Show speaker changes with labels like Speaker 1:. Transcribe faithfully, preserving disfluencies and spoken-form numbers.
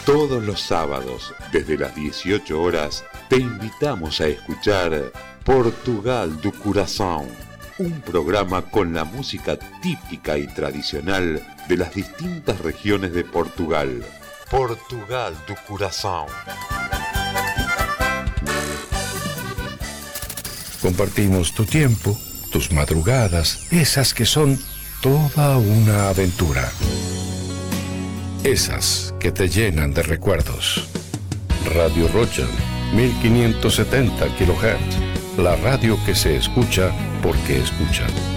Speaker 1: Todos los sábados, desde las dieciocho horas, te invitamos a escuchar Portugal do Coração, un programa con la música típica y tradicional de las distintas regiones de Portugal. Portugal do Coração.
Speaker 2: Compartimos tu tiempo, tus madrugadas, esas que son toda una aventura. Esas que te llenan de recuerdos. Radio Rocha, mil quinientos setenta kilohertz. La radio que se escucha porque escucha.